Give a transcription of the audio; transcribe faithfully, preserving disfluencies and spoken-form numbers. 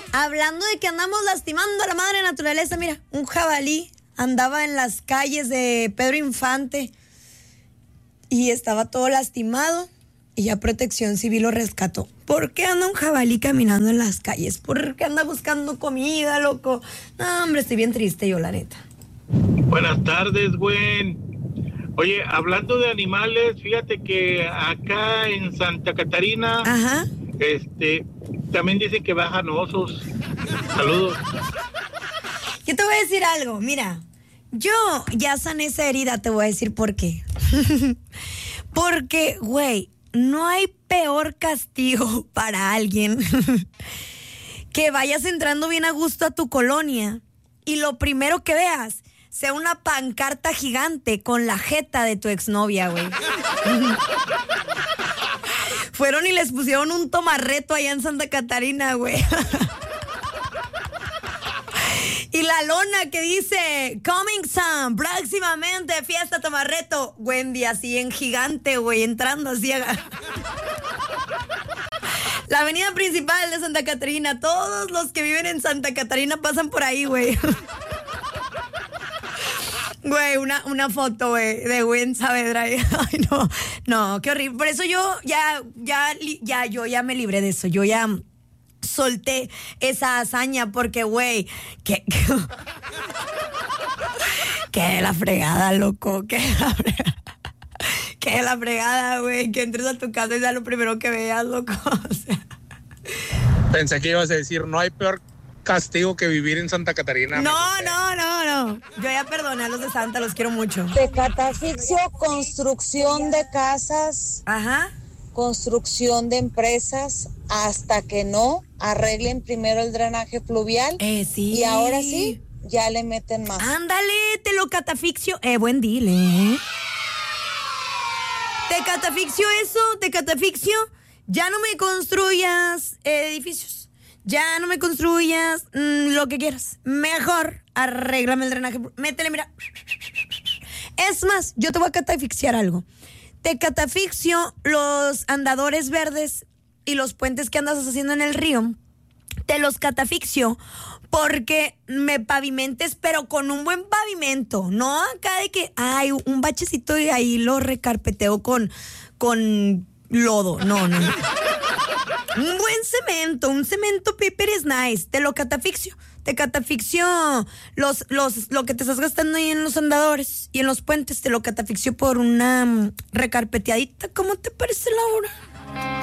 Hablando de que andamos lastimando a la madre naturaleza, mira, un jabalí andaba en las calles de Pedro Infante y estaba todo lastimado y ya Protección Civil lo rescató. ¿Por qué anda un jabalí caminando en las calles? ¿Por qué anda buscando comida, loco? No, hombre, estoy bien triste yo, la neta. Buenas tardes, güey. Oye, hablando de animales, fíjate que acá en Santa Catarina, Ajá. este, también dicen que bajan osos. Saludos. Yo te voy a decir algo, mira, yo ya sané esa herida, te voy a decir por qué. Porque, güey, no hay peor castigo para alguien que vayas entrando bien a gusto a tu colonia y lo primero que veas sea una pancarta gigante con la jeta de tu exnovia, güey. Fueron y les pusieron un tomarreto allá en Santa Catarina, güey. Y la lona que dice Coming Soon, próximamente fiesta tomarreto. Wendy así en gigante, güey, entrando así a... La avenida principal de Santa Catarina. Todos los que viven en Santa Catarina pasan por ahí, güey. Güey, una, una foto, güey, de Gwen Saavedra. Ay, no, no, qué horrible. Por eso yo ya, ya, ya, yo ya me libré de eso. Yo ya solté esa hazaña porque, güey, que... Que la fregada, loco, que la fregada. Que la fregada, güey, que entres a tu casa y sea lo primero que veas, loco. O sea. Pensé que ibas a decir, no hay peor castigo que vivir en Santa Catarina. No, no, no, no. Yo ya perdoné a los de Santa, los quiero mucho. De catafixio, construcción de casas. Ajá. Construcción de empresas, hasta que no arreglen primero el drenaje pluvial. Eh, sí. Y ahora sí, ya le meten más. Ándale, te lo catafixio. Eh, buen deal, ¿eh? Te catafixio eso, te catafixio. Ya no me construyas edificios. Ya no me construyas mmm, lo que quieras. Mejor arréglame el drenaje. Métele, mira. Es más, yo te voy a catafixiar algo. Te catafixio los andadores verdes y los puentes que andas haciendo en el río. Te los catafixio porque me pavimentes, pero con un buen pavimento. No acá de que hay un bachecito y ahí lo recarpeteo con, con lodo. No, no. Un buen cemento, un cemento paper is nice. Te lo catafixio. Te catafixio los, los, lo que te estás gastando ahí en los andadores y en los puentes. Te lo catafixio por una um, recarpeteadita. ¿Cómo te parece, Laura?